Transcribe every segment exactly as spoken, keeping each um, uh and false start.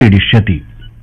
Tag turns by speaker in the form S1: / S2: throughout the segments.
S1: क्रीडिष्यति।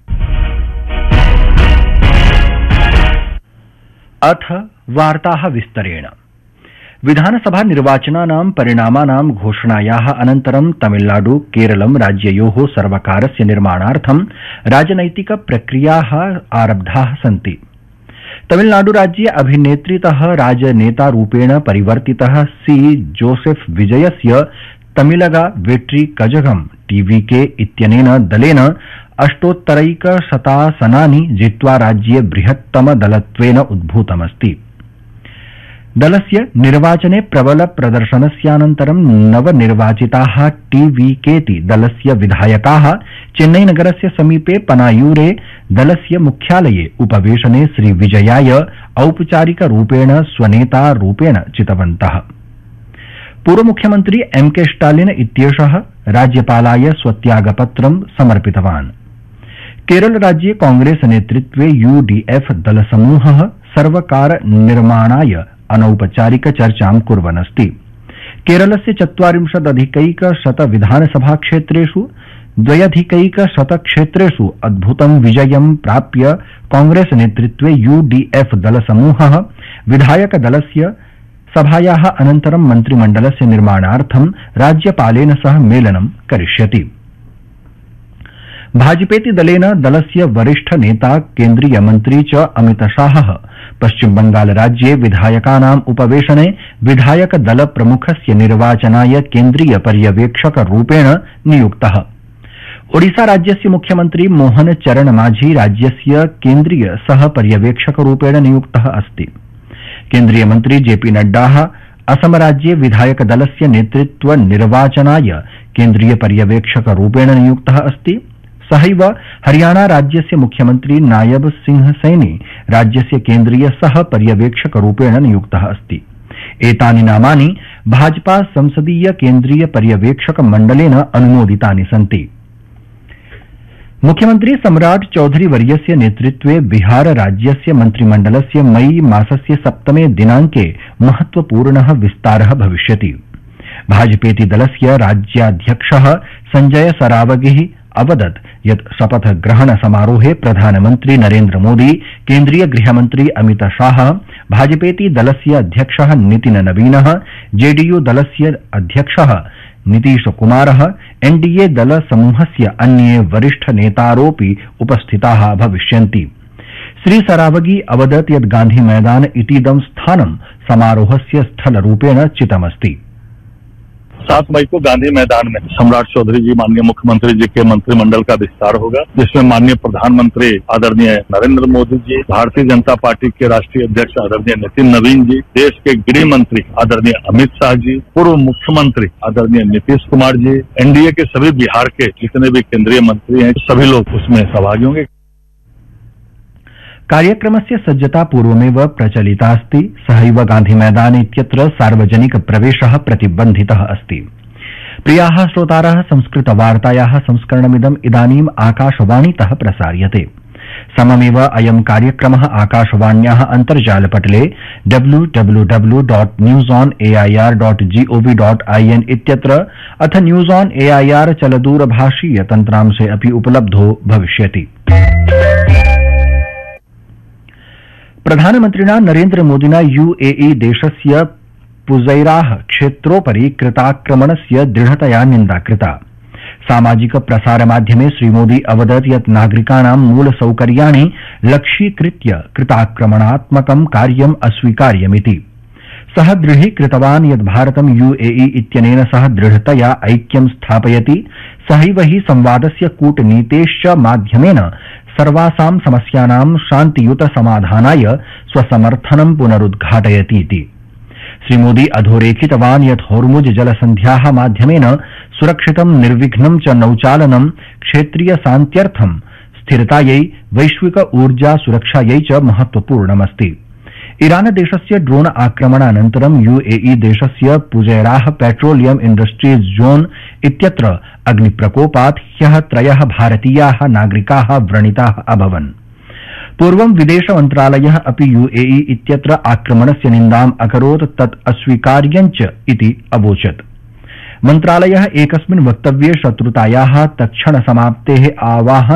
S1: अथ वार्ताः विस्तरेण। विधानसभा निर्वाचनानां परिणामानां घोषणायाः अनन्तरं तमिलनाडु केरलं राज्ययोः सर्वकारस्य निर्माणार्थं राजनैतिक प्रक्रियाः आरब्धाः सन्ति। तमिलनाडु राज्ये अभिनेत्रीतः राजनेतारूपेण परिवर्तितः सी जोसेफ विजयस्य तमिलगा वेट्री कजगम टीवीके इत्यनेन दलेन अष्टोत्तरैकशतासनानि जित्वा राज्ये बृहत्तमदलत्वेन उद्भूतमस्ति। दलस्य निर्वाचने प्रबल प्रदर्शनस्यानन्तरं नवनिर्वाचिताः टीवीकेति दलस्य विधायकाः चेन्नईनगरस्य समीपे पनायूरे दलस्य मुख्यालये उपवेशने श्रीविजयाय औपचारिकरूपेण स्वनेतारूपेण चितवन्तः। पूर्वमुख्यमन्त्री एम के स्टालिन इत्येषः राज्यपालाय स्वत्यागपत्रं समर्पितवान्। केरलराज्ये कांग्रेस नेतृत्वे यूडीएफ दलसमूहः सर्वकार निर्माणाय अनौपचारिक चर्चां कुर्वन्नस्ति। केरलस्य चत्वारिंशदधिकैकशत विधानसभाक्षेत्रेषु द्व्यधिकैकशतक्षेत्रेषु अद्भुतं विजयं प्राप्य कांग्रेस नेतृत्वे यूडीएफ दलसमूहः विधायकदलस्य सभायाः अनन्तरं मन्त्रिमण्डलस्य निर्माणार्थं राज्यपालेन सह मेलनं करिष्यति। भाजपेति दलेन दलस्य वरिष्ठ नेता केन्द्रीय मन्त्री च अमितशाहः पश्चिमबंगाल राज्ये विधायकानाम् उपवेशने विधायक दल प्रमुखस्य निर्वाचनाय केन्द्रीय पर्यवेक्षकरूपेण नियुक्तः। ओडिशा राज्यस्य मुख्यमन्त्री मोहन चरण माझी राज्यस्य केन्द्रीय सह पर्यवेक्षकरूपेण नियुक्तः अस्ति। केन्द्रीय मन्त्री जेपी नड्डा असम राज्ये विधायक दलस्य नेतृत्व निर्वाचनाय केन्द्रीय पर्यवेक्षकरूपेण नियुक्तः अस्ति। सहैव हरियाणा राज्यस्य मुख्यमन्त्री नायब सिंह सैनी राज्यस्य केन्द्रीय सह पर्यवेक्षकरूपेण नियुक्तः अस्ति। एतानि नामानि भाजपा संसदीय केन्द्रीय पर्यवेक्षक मण्डलेन अनुमोदितानि सन्ति। मुख्यमंत्री सम्राट चौधरी वर्यस्य नेतृत्वे बिहार राज्यस्य मन्त्रिमण्डलस्य मई मासस्य सप्तमे दिनांके महत्वपूर्णः विस्तारः भविष्यति। भाजपेति दलस्य राज्याध्यक्षः संजय सरावगिः अवदत् यत् शपथग्रहण समारोहे प्रधानमन्त्री नरेन्द्र मोदी, केन्द्रीय गृहमन्त्री अमित शाह, भाजपेति दलस्य अध्यक्षः नितिन नवीनः, जेडीयू दलस्य अध्यक्षः नीतीश कुमारः, एनडीए दल समूहस्य अन्ये वरिष्ठ नेतारोऽपि उपस्थिताः भविष्यन्ति। श्री सरावगी अवदत् यत् गांधी मैदान इतीदं स्थानं समारोहस्य स्थलरूपेण चितमस्ति।
S2: सात मई को गांधी मैदान में सम्राट चौधरी जी माननीय मुख्यमंत्री जी के मंत्रिमंडल का विस्तार होगा, जिसमें माननीय प्रधानमंत्री आदरणीय नरेंद्र मोदी जी, भारतीय जनता पार्टी के राष्ट्रीय अध्यक्ष आदरणीय नितिन नवीन जी, देश के गृह मंत्री आदरणीय अमित शाह जी, पूर्व मुख्यमंत्री आदरणीय नीतीश कुमार जी, एनडीए के सभी बिहार के जितने भी केंद्रीय मंत्री हैं, सभी लोग उसमें सहभागी होंगे।
S1: कार्यक्रमस्य सज्जता पूर्वमेव प्रचलिता अस्ति। सहैव गांधी मैदान इत्यत्र सार्वजनिक प्रवेशः प्रतिबन्धितः अस्ति। प्रियाः श्रोतारः, संस्कृतवार्तायाः संस्करणमिदम् इदानीम् आकाशवाणीतः प्रसार्यते। सममेव अयं कार्यक्रमः आकाशवाण्याः अन्तर्जालपटले W W W dot news on A I R dot gov dot I N इत्यत्र अथ news on A I R चलदूरभाषीय तन्त्रांशे अपि उपलब्धो भविष्यति। प्रधानमन्त्रिणा नरेन्द्र मोदिना यूएई देशस्य पुज़ैराह क्षेत्रोपरि कृताक्रमणस्य दृढतया निन्दा कृता। सामाजिक प्रसारमाध्यमे श्रीमोदी अवदत् यत् नागरिकाणां मूलसौकर्याणि लक्ष्यीकृत्य कृताक्रमणात्मकं कार्यम् अस्वीकार्यमिति। सः दृढीकृतवान् यत् भारतं यूएई इत्यनेन सह दृढतया ऐक्यं स्थापयति। सहैव हि संवादस्य कूटनीतेश्च माध्यमेन सर्वासां समस्यानां शान्तियुत समाधानाय स्वसमर्थनं पुनरुद्घाटयतीति। श्रीमोदी अधोरेखितवान् यत् होर्मुज जलसन्ध्याः माध्यमेन सुरक्षितं निर्विघ्नं च नौचालनं क्षेत्रीय शान्त्यर्थं स्थिरतायै, वैश्विक ऊर्जा सुरक्षायै च महत्वपूर्णमस्ति। ईरान देशस्य ड्रोन आक्रमणानन्तरं यूएई देशस्य पुज़ैराह पेट्रोलियम इंडस्ट्रीज जोन इत्यत्र अग्निप्रकोपात् ह्यः त्रयः भारतीयाः नागरिकाः व्रणिताः अभवन्। पूर्वं विदेश मन्त्रालयः अपि यूएई इत्यत्र आक्रमणस्य निन्दाम् अकरोत्, तत् अस्वीकार्यञ्च इति अवोचत्। मन्त्रालयः एकस्मिन् वक्तव्ये शत्रुतायाः तत्क्षण समाप्तेः आवाहन